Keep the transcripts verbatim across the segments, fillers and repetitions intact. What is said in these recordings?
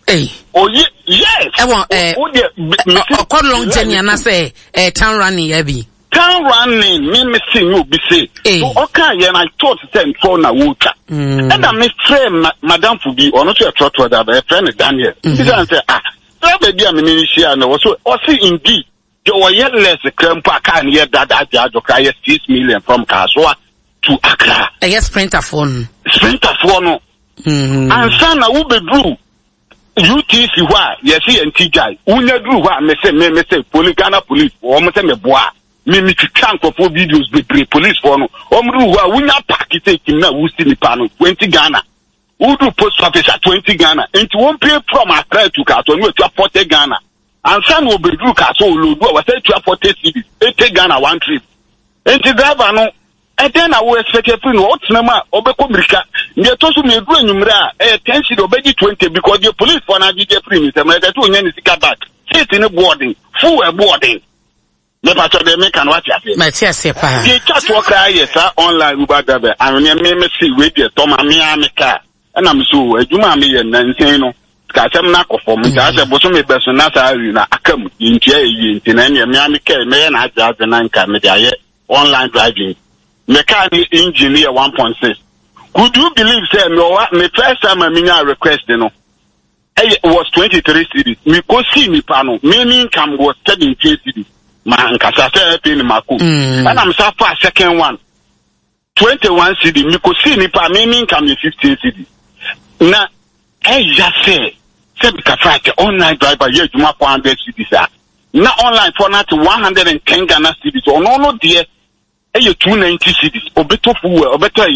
Hey. Oh yeah, yes. I want eh uh, quite long journey and I say eh town running heavy. Town running me me see you be say. So okay, and I thought ten for na water. And I miss friend Madam Fubi or not a trot with a friend Daniel. He say ah, baby I'm in here and also or see indeed. You were yet less a grandpa can hear that that judge of six million from Kaswa to Accra. I guess Sprinter phone. Sprinter phone. And son I will be drew. U T C why yes he and T guy. Unya drew what me say me me say Poligana police or me say me boy. Me me to chunk of videos be police for no. Om drew what unya pack it take him now who see the panel twenty Ghana. Who do post office at twenty Ghana. And to one pay from Accra to Kato you to forty Ghana. And son will be drew Kato load was say to forty cities. eighty Ghana one trip. And the driver no. And then I will expect a free what's number Obeko Brika. They told me a good numera, a ten sheet obey twenty because the police for an idea premium, and the two yen is back. Sit in a boarding, full a boarding. Never saw the make and watch it. My chest, the chat walk yes, sir, online about that. I remember see with the Toma Miamica. And I'm so a Juma me and Nansano. Casam Nako for me, as a bosom of Besonata, I come in Jay in any Miamica, man, I just the nine camera online driving. Mechanic engineer one point six. Could you believe, say, no, my first time I mean, I request, you know, it was twenty-three cities. Me go see me panel. Me income was seventeen cities. Man, Casasa in Maku. And I'm so far second one. twenty-one cities. Me go see me panel. Me income in fifteen cities. Now, I just say, say, because online driver, yeah, you must one hundred cities. Now, online for not one hundred ten Ghana cities. Oh, no, no, dear. Hey, two ninety cities. Or better for or better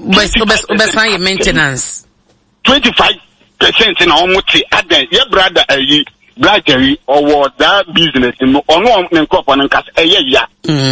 ye maintenance. Twenty five percent in almost at the your brother a ye brother or what that business in or no and cast a year.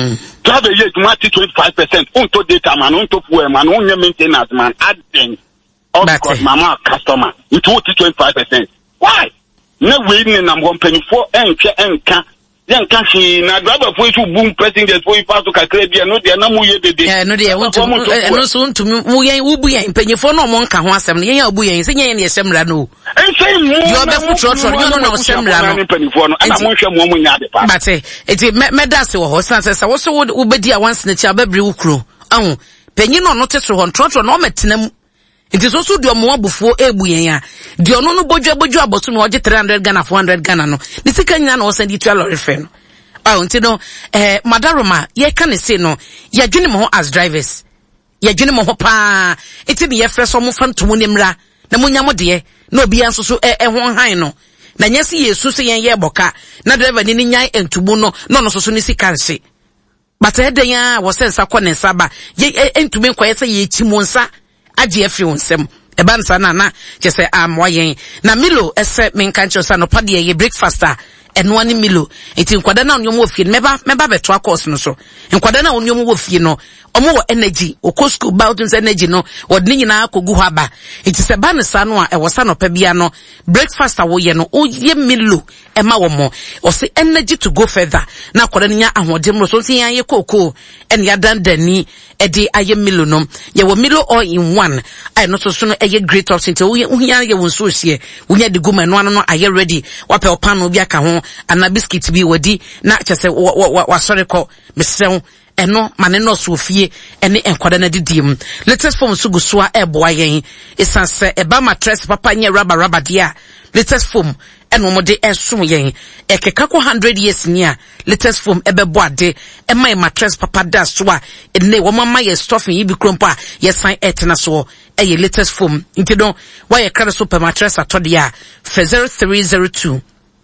To have a year to match twenty five percent unto data man, unto poor man, only maintenance man, add then all because mama customer. It will twenty five percent. Why? No waiting and I'm one penny for and and can. Yan kanshi na driver for you boom pressing the for you pass to Kakrabia no dey na mu ye bebe eh no dey want to no so ntu mu yan wo bu yan mpanyefo no mo nka ho asem no yan obu yan se yan ne semra no en say mu yo be futro tro no no semra no mpanyefo no ana mo hwe mo mo nya de pa but eti medase wo ho san se wo so wo bedi a once na cha babri wo kro ahu panyi no no tetro ho tro tro no metenam it is also do mo abufuo ebu yen ya di ono no bodwa bodwa aboso no oje three hundred Ghana four hundred Ghana no ni sika nya na o send it to lorry fe no ah unti no eh madaroma ye ka ne say no ye dwene mo ho as drivers ye dwene mo ho pa eti be ye freso mo fantomo nemra na munya mo de na obi anso so eh ho han no na nyesi yesu se yen ye boka na driver ni nyan entumu no no no so so ni sika nse but e den ya wo sensa ko ne saba ye entumi nkoye se ye chimo nsa aje afi onsem e ban sa na na je se amoyen na Milo ese menka ncho sa no pade ye breakfast a eno ani Milo enti nkwada na onyo mo ofie meba meba beto akos no so nkwada na onyo mo ofie no omo wo energy okọ school boutings energy no wodni nyina akogu ho aba enti se ban sa no a e wosa no pa bia no breakfast a wo ye no o ye Milo e ma wo mo o se energy to go further na kwada nya ahodem so nti yan ye kokoo en ya dandani e di aye Milo no ye wo Milo all in one ai no so so no e great option te wo ya ye won so hie wo nya de guma no ano no aye ready wa pe opano bi aka ho ana biscuit bi wadi na chese wa sorry ko mesrew eno mane no so fie ene enkwada na didiem latest form so go so a eboa yen esanse eba mattress papa nye rubber rubber dia latest form eno mo de esum yen ekeka ko one hundred years ni a latest form ebebo ade e my mattress papa da so a ene wo mama ye stuffing yi bi krompo a ye sign etna so e ye latest form nti don why ye kra super mattress atode a for zero three zero two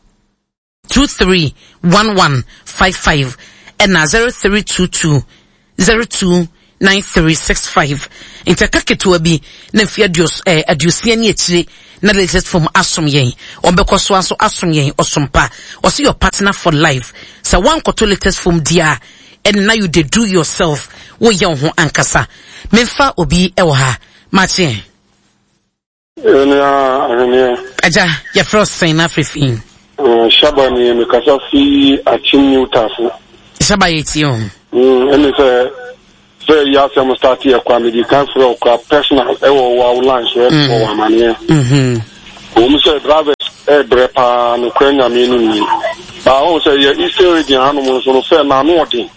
two three one one five five and na zero three two two zero two nine three six five interkaketo abi na fia dios eh adusia ni etire na latest from asom yen ombekọ so aso asom yen osompa o see your partner for life so one koto latest from dia and now you dey do yourself wo yen ho ankasa memfa obi e wo ha machi ena ena aja ya frost sign afrifin Shabani mekasa fi achini utafu. Shaba yetio. Mm, ene se se ya se mo start ya kwa medical for kwa personal e wo wa lunch e wo wa manie. Mhm. O mo se drivers e brepa no kwenya me no ni ba o say ye Eastern region anu mo so no fe na no odin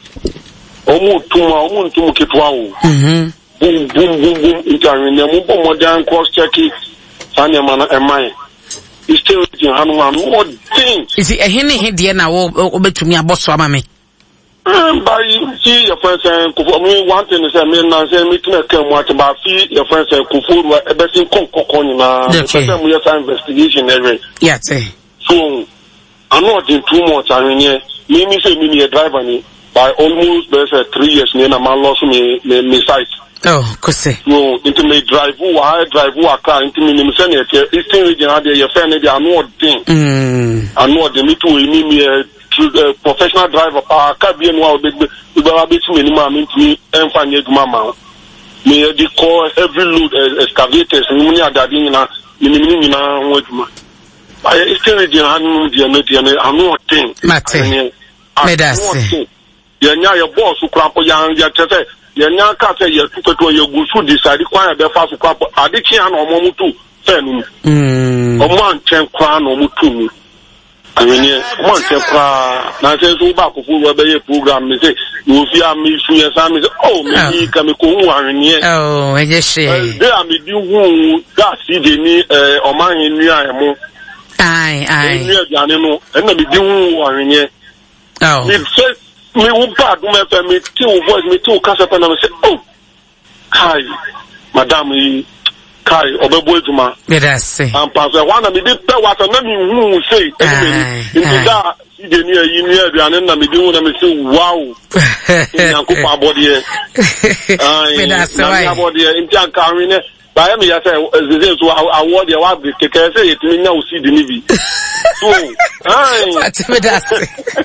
omu tuma omu ntumu kitwa o mhm boom boom boom boom interview ne mo bo modern cross check sanya mana emai Eastern region anu anu odin isi ehene he de na wo obetumi aboso ama me um by see your friends and kufu me one thing is me na say me tuna kan mo ati ba fi your friends and kufu ru e be tin konkoko ni na be say mo yes investigation every yeah say so I'm not doing too much I mean me me say me a driver ni by almost there's a three years ni na man lost me me, me site oh kose so into me drive who I drive who car into me me say na Eastern region had your friend dey I'm not doing mm I'm not the me to me me uh, professional driver pa ka bi enu a be be be to me ma me ntimi emfa nye duma ma me dey call every load uh, excavators ni me adade nyina ni ni nyina ho aduma I Eastern region anu dia no dia no anu otin mate me da se ye nya ye boss kura po ya ya tete ye nya ka te ye tuketo ye gusu decide kwan be fa so kwa ade tia na omo mutu fe no mm omo anchen kwa na omo tu I mean, come on, now say so back for a program. They say you fear me, you say, oh, maybe come on here. Oh, I just say, there are me do who that see the me, uh, or man in near him. Aye, aye, near the animal, and me do who are in here. Oh, it says me who bad, me two voice, me two cast up and I say, oh, hi, madam. Kai obeboetuma me da se am pass one na me dey pe what na me hu say into that see the near you near aduane na me dey hu na me say wow yankopa abode ai me da se why abode inti aka wi ne ba me ya say zeze so award ya wa be keke say yetimi nya o see the ni bi so ai me da se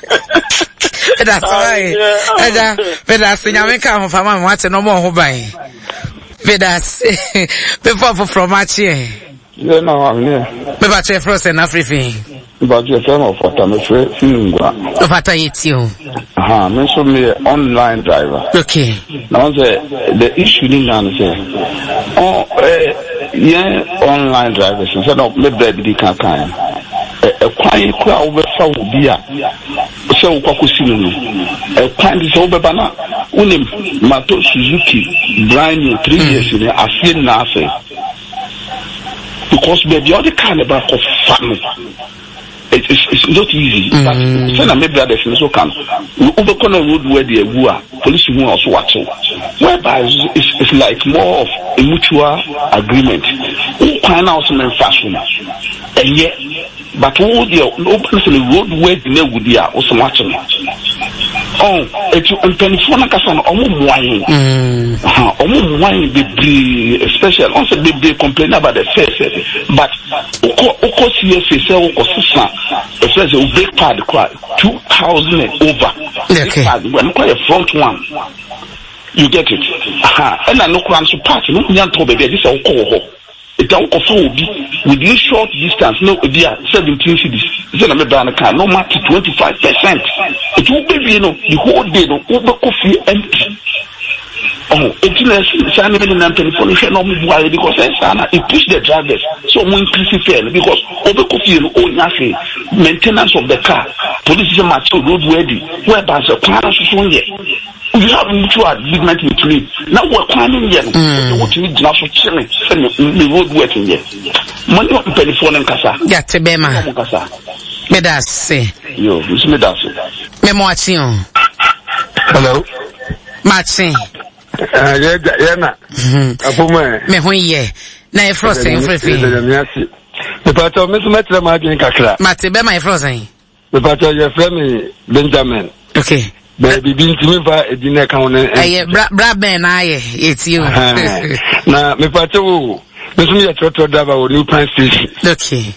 me da se why ada me da se nya me ka ho fama mo ate no mo ho ban Vedas, before from Machi. Yeah, no, I'm here. Maybe I try first and everything. But you're talking of what I'm afraid. Of what I eat you. Ah, mention me online driver. Okay. Now the the issue in Ghana oh, uh, yeah, online drivers instead of me baby can can. A quiet crowd over Saudi Arabia. So kwakusinu. A quiet is over bana. Unim Mato Suzuki brand new three years in a few nothing. Because baby, all the kind of back of family. It, it's, it's not easy. Mm. But when I make that definition, can we overcome a road where the police will also watch it. Whereby it's, it's like more of a mutual agreement. Who can also make fashion, and yet, but all the open road where the name would be also watching. Oh, it's on telephone. Kasan omo wine. Ah, omo wine be be special. Also be be complain about the face, but oko oko C S say oko sisa. It's a big pad quite two thousand over. Okay. When quite a front one. You get it. Aha. And I no crime so part. No nyan to baby. This is oko. It don't go within short distance. No, they are seventeen cities. Then I'm a car. No matter twenty five percent. It will be you know the whole day. No, over coffee empty. Oh, it's less. Sign even in telephone. No move because it push the drivers. So more inclusive fair because over coffee and all nothing. Maintenance of the car. Police is a match road ready. Whereby the plan is so yet. We have mutual agreement between. Now we're planning yet. What you need now for chilling. The road working yet. Money on telephone and casa. Yeah, to be man. Me da se. Yo, this me da se. Me mo ati on. Hello. Martin. Ah, yeah, yeah, na. Apo me. Me ho ye. Na e frozen free. Me pato me so metre ma adwen kakra. Martin be my frozen. Me pato ye frame Benjamin. Okay. Baby bintimi fa edina ka won eh bra bra ben na aye it's you na me pato wo me so me trotro driver wo new prime station. Okay.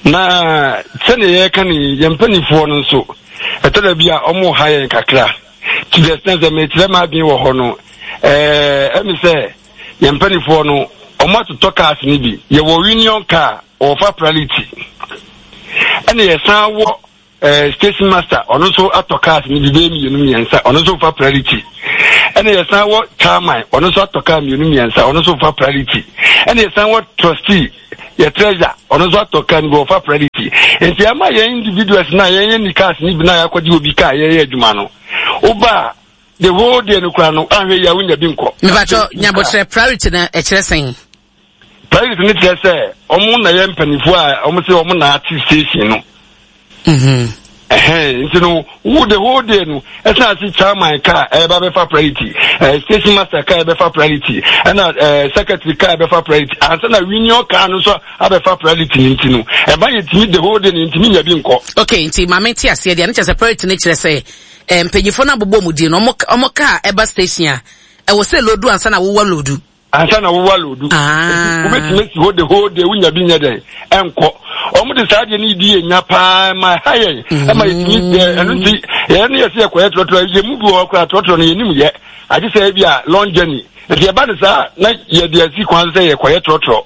Na sene ye kan ye mpanifo no so etoda bia omo haye kakra to the extent that me tire ma bin wo ho no eh emi say ye mpanifo no omo to talkers ni bi ye wo union car or for priority ene ye san wo Uh, station master ono so atokas ni bibe mi yenu miensa ono so for priority ene yesan wo chairman ono so atoka mi yenu miensa ono so for priority ene yesan wo trustee ye treasurer ono so atoka ni go for priority priority. And see, am I individuals now? Any cast need na yakwaji obi ka ye adwuma no. Oba the whole day no kra no anwe ya wunya binko. Me ba cho nyabotre priority na e kire sen. Priority ni kire say omo na ye mpanifo a omo say omo na artist station no. Mhm. Eh, you know, who the whole day no. It's not see chairman car e ba be for priority. Eh, station master car e be for priority. And uh secretary car e be for priority. And na union car no so e be for priority nti no. E ba yetimi the whole day nti mi nya bi nko. Okay, nti mama ti ase dia na chese priority ni kire say eh mpanyifo na bobo mu di no omo car e ba station a e wo say loadu ansa na wo wa loadu. Ansa na wo wa loadu. Ah. Wo betimi si the whole day wunya bi nya den. Enko. Omo de saade ni di enya pa ma haye e ma yitimi enu nti ye ne yesi ekwa trotro ye mu bi wo kwa trotro no yenim ye ade say bia long journey nti ye ba de sa na ye de asi kwan say ye kwa trotro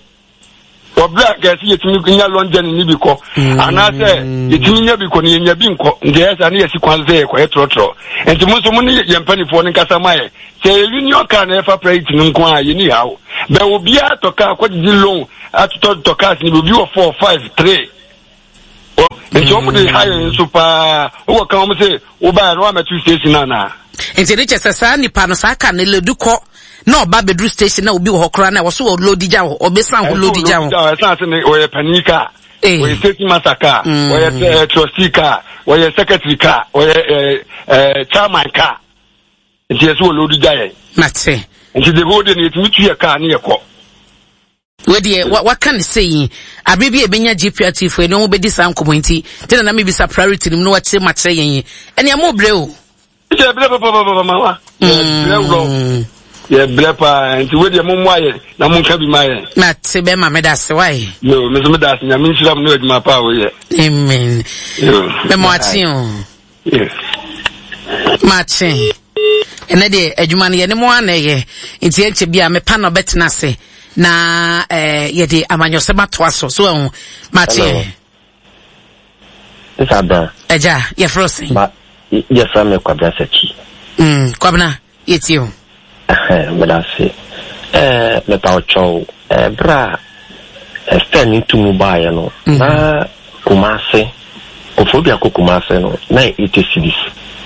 obra ga si yetimi nya long journey ni bi ko ana say yetimi nya bi ko ne nya bi nko nti ye sa ne yesi kwan say ye kwa trotro nti mo so mo ne ye mpanifo ne kasa maye say union kan e fa priority nko a ye ni hawo be obi atoka kwa di loan atoto toka ni obi wo four five three oh nti omo de high super wo kan omo say wo ba no amateur station na na nti ne chese sa nipa no sa ka ne ledu ko na oba bedru station na obi wo hokra na wo so wo load ja wo obesan wo load ja wo ja sa se ne o ye panika o ye station master car o ye trustee car o ye secretary car o ye eh chairman car nti yeso wo load ja ye mate nti de go de ne timi tu ye car ne ye ko wedi what can say abibi ebenya G P R T for no be dis am community tena na me bisa priority no what say matre yen ene am obre o je bre papa papa mama bre ro ye bre pa nti wedi mo moaye na mo nka bi maye na te be ma me da se why no me so me da se nya me nshira mo no adwuma pa o ye amen be mo ati o yes machi ene de adwuma ne ye ne mo ana ye nti enche bia me pa no betena se na eh yede amanyose matwaso so ehun machi Isabel eja ye frosin ba ye fra me kwabra sachi mm kwabna yetio eh medase eh me pa ocho eh bra estani tumu ba ya no na kumase kofobia ko kumase no na eighty cities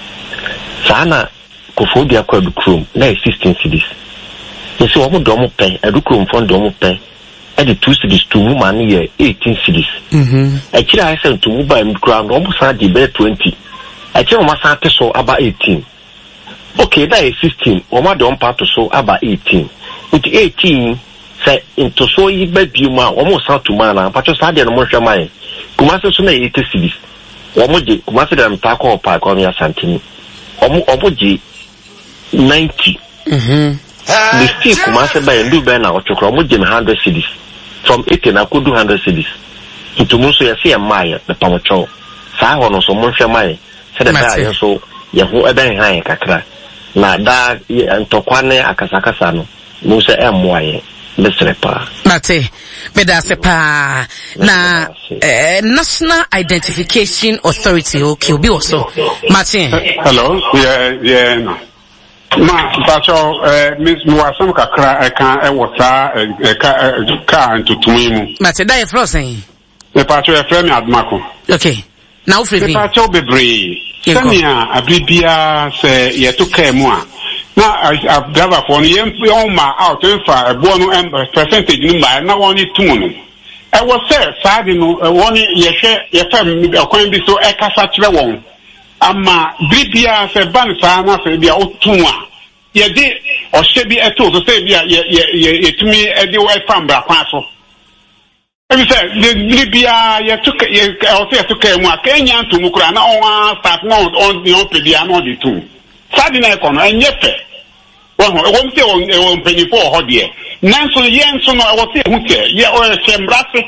sana kofobia ko adukrum na sixteen cities so omo do mo pay adukrum fon do mo pay e the two cities to mu man ye eighteen cities mhm e kira I say to mu ba adukrum omo sa di be twenty e kira omo sa te so aba eighteen okay that is sixteen omo do part so aba eighteen with eighteen say into so yi ba bi mu a omo sa to man na pacho sa de no mo hwe mai kuma so so na eighty cities omo je kuma se dem ta ko pa ko mi asantini omo omo je ninety mhm the still kuma se ba ndu be na otwokro omo je one hundred cities from eighty na ko do one hundred cities into mo so ya se ya mai na pamocho sa ho no so mo hwe mai se da da ya so ye ho eben han kakra na da ntokwane akasakasa no mo se emmoaye lesrepa mate beda sepa na eh, National Identification Authority okay obi also Martin hello yeah yeah no ma pacho eh miss muasam kakra e kan e wota e ka ntutumi mu mate da e frozen e pacho e frame admako okay now free e pacho bebre sania abibia se ye to ka mu a na driver for no yem on ma out fa ebo no percentage ni ma na woni tun no e wo se saade no woni ye hwe ye fam akwan bi so e kasa kire won ama bibia se ban sa na se bia otun a ye de o hye bi eto so se bia ye ye ye tumi e de wo fam bra kwan so e bi se de bibia ye to ye o se to ka mu a kenya ntum kura na on start na on on pe bia na de tun saade na e kono enye pe wọ́n wọ́n ti wọ́n pẹ̀lú fún ọ̀họ́ díẹ̀ nanso yẹn nso no wọ́n ti ehun tẹ̀ yẹ ọ̀ ẹ̀ṣẹ̀ mbrase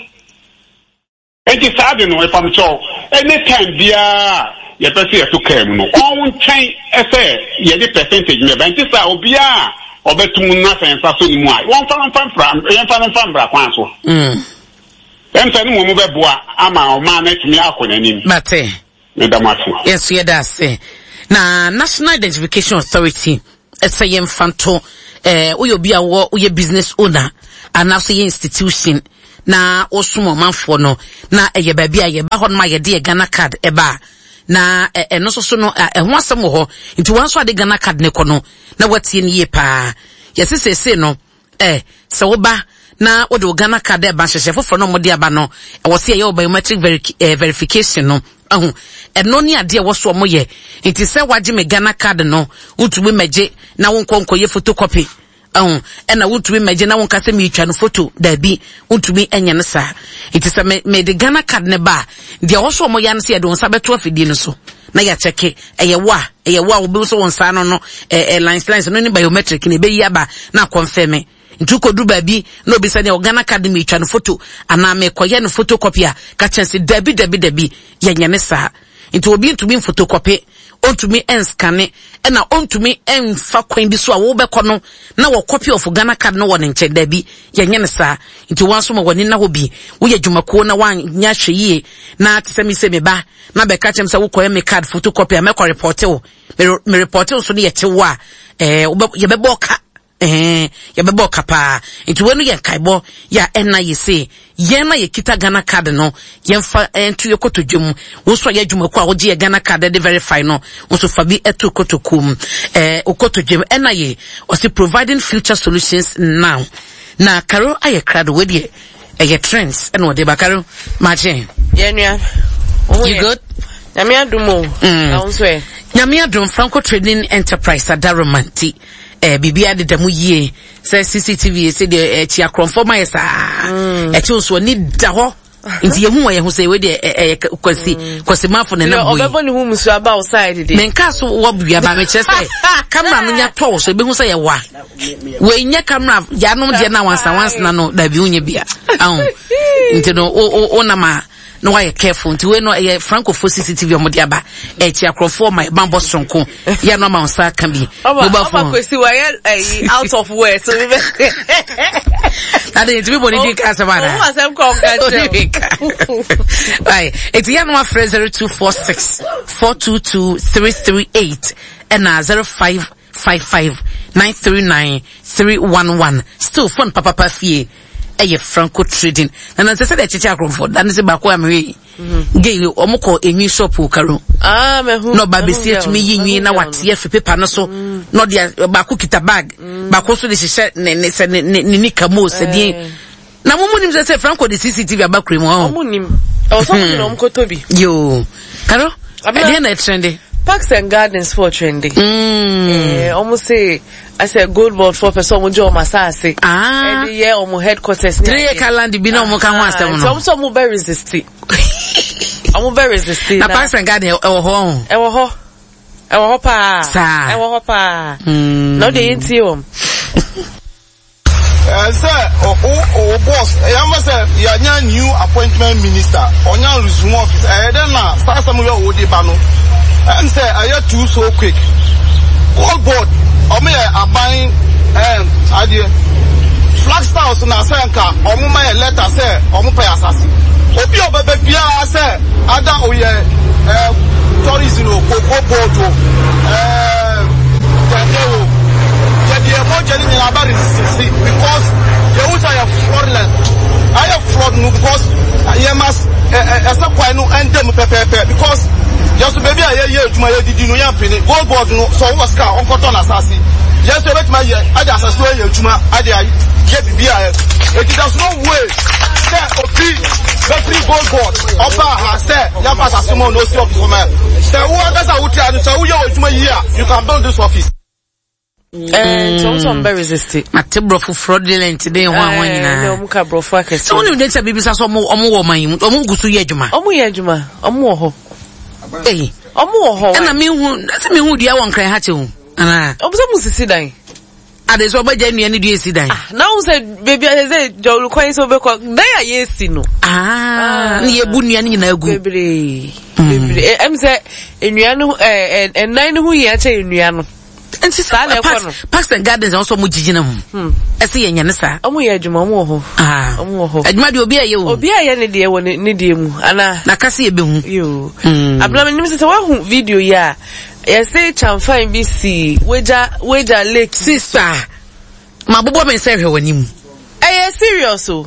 eti sáàdì no ẹ̀fàmùsọ̀ anytime biara yẹ pẹ́ sí ẹ̀sọ́ kẹ́ẹ̀mù no ọ̀hún nkyɛn ẹsẹ̀ yẹ di percentage mẹ́bẹ̀ ẹ̀ntì sá obiara ọbẹ̀ tum n'afẹ̀ nsa so ni mu a wọ́n fa nfa nfa yẹn fa nfa mbra kwan so. ẹ̀msẹ̀ ni mo mu bẹ̀ bu a ama ọ̀maa n'etumi akọ n'anim. bàtẹ́ yẹsu yẹ dá ase na National Identification Authority. Esa ye mfanto eh uyo bia wo uye business owner and also ye institution na osumo manfo no na eye ba bia ye ba ho na ye de Ghana card eba na eno so so no e ho asem ho nti wan so ade Ghana card ne kono na watie ne ye pa yesi sese no eh se wo ba na wo de Ghana card eba hyehye foforo no mo de aba no e wo se ye biometric veri eh, verification no ahu eno ni ade wo so mo ye nti se waje me Ghana card no utumi meje na wo nkonko ye photocopy ahu ena utumi meje na wo nkase me twa no photo da bi utumi enye ne sa nti se me, me de Ghana card ne ba de wo so mo ya ne se ye de won sa beto afidi no so na ya cheke eye wa eye wa obi so won sa no no eh, eh lines lines no ni biometric ne be yi aba na confirm ntuko du baby no be say Ghana card me twa no photo ana me koye no photocopy a ka chance dabi dabi dabi yenye ne sa nti obi ntumi photocopy ontumi enskane ena ontumi enfa kwan bi so a wo be kono na wo copy of Ghana card no won nche dabi yenye ne sa nti wanso ma woni na hobi wo ye dwumako na wan nya hweye na tisemi se me ba na be ka chem se wo koye me card photocopy a me ko report wo me report wo so ne ye chewo a eh ye be boka eh ya bebo kapa nti wenu ye kaibo ya ena ye se ye na ye kita Ghana card no ye mfa entu ye kotodwum wo so ye dwumako a wo je Ghana card de verify no wo so fa bi etu kotokum eh okotodwum ena ye o se providing future solutions now na karo aye crowd we de eh trends ena wo de bakaro mache ye nua you good nyame adumo na wo so e nyame adum Franco Trading Enterprise adaromanti eh bibia de damu yie say C C T V say de chia kronfoma yesa e chi so ni da ho nti ye hu ye hu say we de eh kwasi kwasi mafo ne na boy obebo ni hu musu aba outside de menka so wo bua ba me che say camera no nya to so be hu say ye wa we nya camera ya no de na wansa wansa na no da bi unye bia ahun nti no o o na ma no why careful nti we no e Franco for C C T V omodi aba e chi akrofo my bambo sonko ya no ma onsa kan bi mobile phone kwesi wa out of where so we that is we body dey ka sabana o ma sem ko ka right it's ya no free zero two four six four two two three three eight and na zero five five five nine three nine three one one still phone papa papa fie eye Franco Trading na na se se de chicha Crawford dan se ba ko amwe gay omukọ enwi shop karo ah mehu no ba besi atumi yinwi na wate afi paper no so no dia ba ko kita bag ba ko so de hyehyɛ ne ne se ne ne nika mo se die na mumu nim se Franco de C C T V abakure mu ho mumu nim o so mu no mko tobi yo karo ade na trendy Parks and Gardens for trendy mm eh almost say I said gold board for person mo jo masase ah every year omo headquarters three acre land bi na omo kan ho asem no so so mo very resist omo very resist na Parks and Gardens e wo ho e wo ho e wo ho pa sa e wo ho pa mm no dey enti o eh say o o boss e am say ya nya new appointment minister onya resume office eh then na sa some we o dey ba no and say I too so quick gold board omo ye aban eh adie Flagstaff na say nka omo ma ye letter say omo pay asasi obi obebe bia say ada oye eh tourism no koko board o eh jadeo jadeo mo jeni ni about it because you use your fraudulent I have fraud no because you must eh esa kwa no endem pepepe because yes baby aye ye adwuma ye didi no ya pene gold board no so was car on cotton asasi yes we bet my ye ade asasi ye adwuma ade ye bibia it does no way say obi free gold board oba ha say ya pass asimo no see office for me say who agasa wuti adu say who ye adwuma here you can build this office eh so so be resist matebro fu fraudulent dey ho awon nyina no muka bro fu akese so no dey say bibisa so omo omo wo man omo gusu ye adwuma omo ye adwuma omo wo ho eh omo wo ho na me hu na me hu dua won kran ha che hu ana omo so musisi dan ade so baja nua ne dua esi dan ah na wo say baby I say jolu kwan so be ko dan ya yesi no ah ne ye bu nua ne nyina agu bebre bebre em say enua no eh enan no hu ye che enua no enti sa na ekono Parks and Gardens also mo jijina hu ese ye nyane sa omo ye adwuma omo ho ah omo ho adwuma de obi aye wo obi aye ne de wo ne de mu ana na kase ye be hu yo abla nim se wa hu video ya ye say chamfan bi si weja weja lake sister ma bobo me se hwe wani mu eh serious o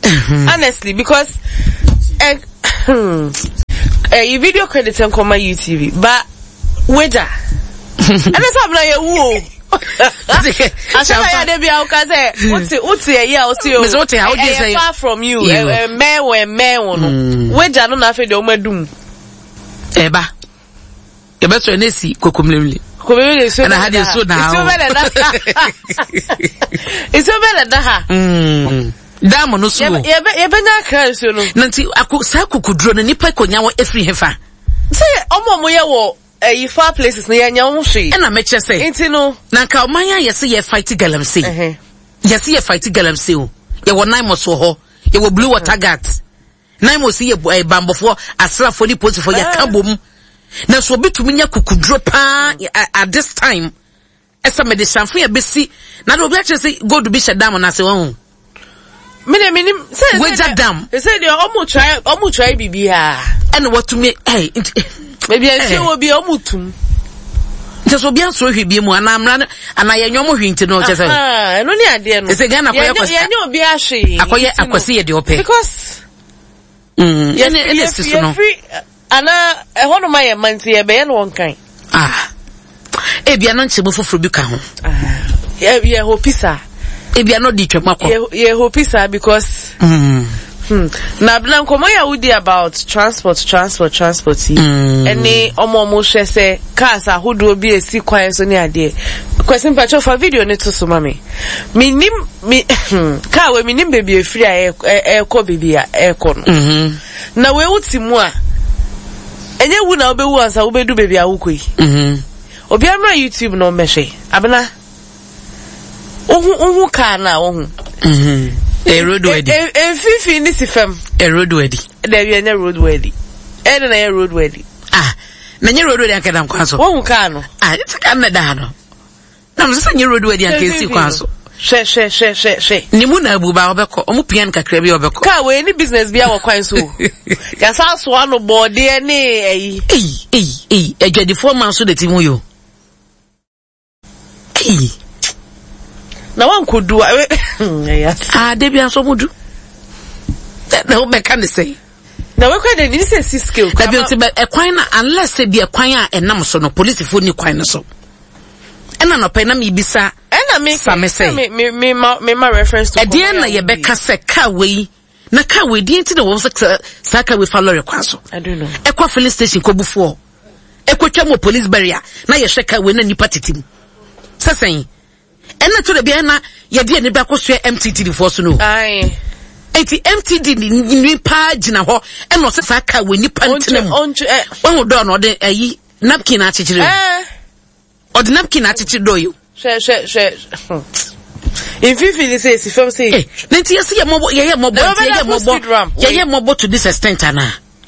Honestly, because uh, uh, you video credit and come my U T V, but weather. And that's how I'm like, whoa. I said, I had to be out because what's it, what's it, yeah, I'll see you. Far from you, a man or a man, weather, I don't know if they don't do. Eba. The best one is see Kokumli. And I had you so now. It's so bad at that. Damo no so. Ye be na kra so no. Nanti akusa kukudro na nipa konya wo efri hefa. Say omo mo ye wo eh far places na nya wo hwe. E na meche say. Enti no. Na nka omanya ye se ye fight galamsey. Eh. Ye se ye fight galamsey o. Ye wo nine mo so ho. Ye wo blue water gat. Nine mo se ye bambofo asrafo ni post for ye kabom. Na so betumi nya kukudro pa at this time. Esa me de shamfo ye besi. Na do be actually say go to be shut down na say won. Mene mene say weja dam. They say they almost try almost try bibi ha. And what to me hey maybe I say will be omutum. Just obi anso hwe mu ana amra ana ye nyomo hwe nti no che say. Ah, no ni ade no. Say Ghana koye kwasi. Ye nyomo bi ahwe. Akoye akwasi ye de ope. Because mm ye ne ne siso no. Ana e hono ma ye manti ye be ye no wonkan. Ah. E bia no nchebo foforo bi ka ho. Ah. Ye ye hopisa. If you are not the Chemako, ye hopisa because mm. hmm. Now, Blanco, my idea about transport, transport, transport. Mm. Any omo say cars are who do be a sequence on the idea. Question patch for video need to so mommy. Me nim me car we me nim baby free air air co baby air con. Mm-hmm. Now we would see more. And you would now be once I will do baby a wukui. Mm-hmm. Obi amra YouTube no meshe. Abana. Ohu ohu car na ohu. Mhm. A road ready. E fifi ni sifam. A road ready. There be na road ready. E na na road ready. Ah. Na nye road ready ankeda nkwanso. Ohu car no. Ah, it's car na da no. Na mse nye road ready ankesi kwanso. She she she she she. Ni mu na abuba obekọ. Omu pian kakra bi obekọ. Car we ni business bia wo kwanso. Ya sa so anu board e ni eyi. Eh eh eh. Ejadifo man so de timu yo. Eh. Na wan could do yes. Ah, Debian so mudu. Na wo beka ne say. Na we kwa de ni say six skill. Na bi oti be e kwan na unless say bi e kwan a enam so no police fo ni kwan no so. Ena no pe na me bisa. Ena me say. Me me me me ma reference to. E de na ye beka say car we na car we di nti na wo say saka we follow rekwa so. I don't know. E kwa police station ko bufo. E ko twa mo police barrier na ye hwe car we na nipa titim. Sasen ena to the biana ye de ne ba ko so M T D before so no ai eti M T D ni pa gina ho e no se sa ka we nipa ntenam won do no de ayi napkin a chichire eh o de napkin a chichire do you she she she in fifi ni say si fam say eh nti yesi ye mobo ye ye mobo ye ye mobo ye ye mobo to this extent ana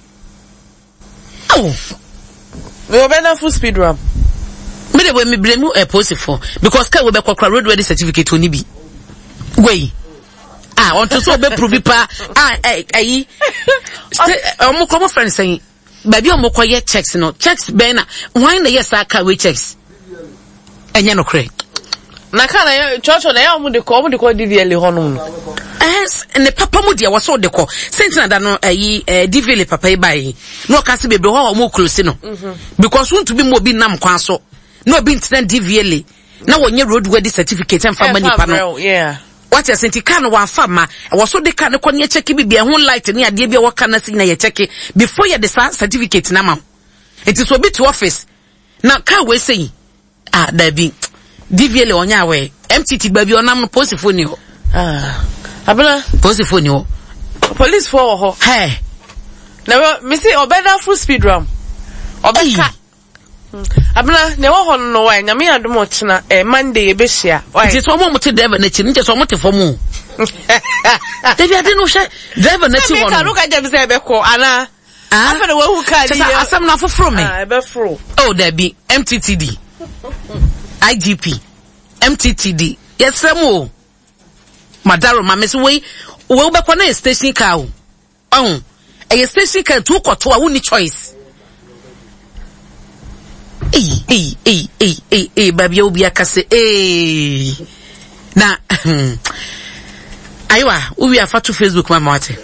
oh we obe na full speed ram me de we me blame e post for because ka we be kwakra road ready certificate oni bi wey ah on to so be prove pa ah eh ayi omo komo friend say baby omo koye checks no checks be na why na yes aka we checks enya no kre na ka na church na ya omo de ko omo de ko D V L ho no eh ne papa mu de wo so de ko sentina da no ayi D V L papa e bai no ka se bebe ho omo close no because want to be mo bi nam kwan so no be incident D V L na wonye road ready certificate and family pa no yeah what you senti kan wan fa ma wo so de kan ko ne check bibia ho light ne ade bia wo kan na signa ye check before you the certificate na ma it is so bit to office na ka we say ah da bi D V L onya we M T T ba bi onam no police phone ho ah abla police phone ho police for ho hey na me say obeda full speed ram obeka abna ne wo hon no wa nyame adom ochina eh Monday e be hia nti so mo mote driver na chi nti so mote fo mu Debi ade no hwe driver na chi won me ka ruka je be se be ko ana afa na wo hu ka di asam na foforo me ah e be fro oh Debi M T T D I G P M T T D yesem o madaro ma me so we we be ko na station car o oh e station car tu ko to a woni choice. Hey, hey, hey, hey, hey, hey, baby, obi akase, hey. Na, Aiwa, we are to Facebook mama wate.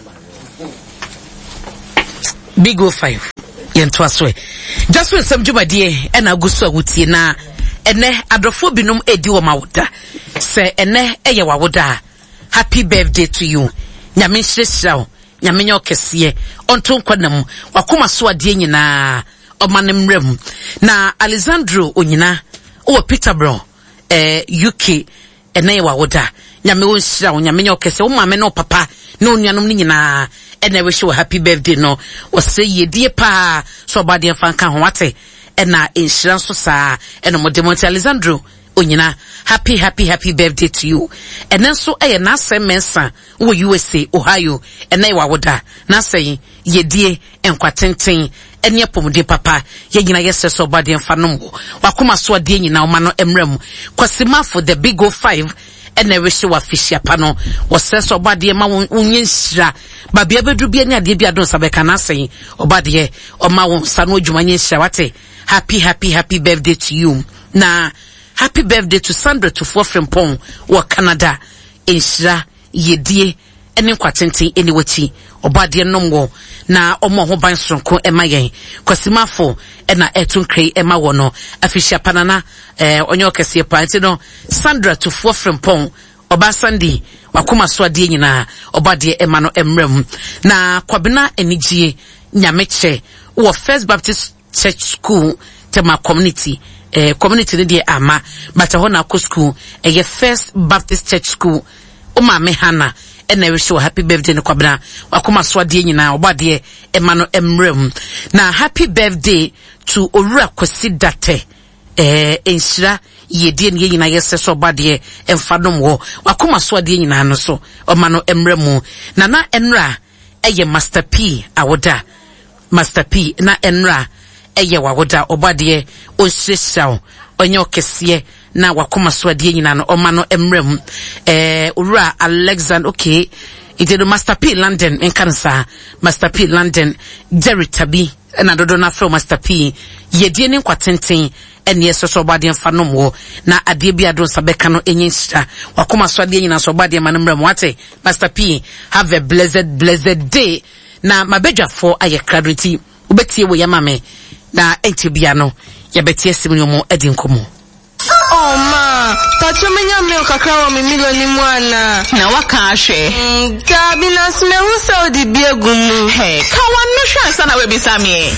Big O five. Yento aswe. Just when some juma die and aguso wutie na ene adrofo binum edi wo mawoda. Se ene eye wawoda. Happy birthday to you. Nyame hyehyira. Nyame nye okese. Onto nkwanam. Wakoma so ade nyina. Omanem rem. Na Alexandro onyina. O Peterborough. Eh U K ene ye wawoda. Nyame wo hyira. Nyame nye okese. Wo mama no papa. No nuanom ni nyina. And I wish you a happy birthday no was say ye dear pa so body and fan can wate and na insurance so sa and mo Demonte Alexandro onyina happy happy happy birthday to you and then so eh na say mensa wo U S A Ohio and na wa woda na say ye die enkwatenten enye pomde papa ye nyina yes so body and fan no wakoma so ade nyina o ma no emrem kwasima for the big O five and I wish you a fish pano was says or body ma unyin shra ba bia bedu bia ni ade bia don sabeka na say obade o ma won sanu dwumanyin shra wate happy happy happy birthday to you na happy birthday to Sandra to for Frimpong or Canada in shra yedie ene kwatenten eni wachi obade nomwo na omo ho ban sonko ema yen kwasimafo ena etun krei ema wono afishia panana eh onyo kese panti no Sandra to for Frimpong oba Sunday wakoma so ade nyina obade ema no emrem na kwabena enigye nyameche wo First Baptist Church School tema community eh community ne die ama but ho na ko school eh First Baptist Church School o ma me hana and I wish you a happy birthday no kwabena wakoma so ade nyina obade ema no emrem na happy birthday to Owura Kwesi Date eh enshira yedie ne nyina yese so obade emfadom wo wakoma so ade nyina no so o ma no emrem na na enra eye Master P awoda Master P na enra eye wawoda obade o hyehyao onye okese na wakoma so ade nyina no o ma no emrem eh Owura Alexander okay ite do Master P London in Kansa Master P London Jerry Tabi na dodo na from Master P yedie ne kwatenten ene yeso so bade mfanom wo na ade bia do sabeka no enyinhira wakoma so ade nyina so bade manomrem wate Master P have a blessed blessed day na mabedwafo aye credit ubetie wo yamame na entibia no yabetie simnyo mo edi nkomo. Oh ma, tacho menya milk kakra wa mimilo ni mwana. Na waka ashe. Mm, gabi na smehusa odi biegumu. Hey, kawa no sure sana we bisami.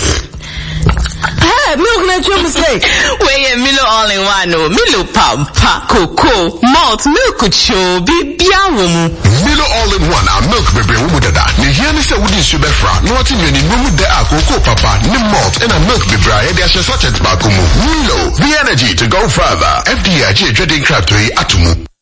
Hey, milk na chum say. We Milo all in one no. Milo pampa, cocoa, malt, milk cho, bibia womu. Milo all in one a milk bebe womu dada. Ni hiya ni se wudi sube fra. No wati mweni womu de a cocoa papa, ni malt, and a milk bebra e de ashe sachet bakumu. Milo, the energy to go further. F D I J trading crab to atumu.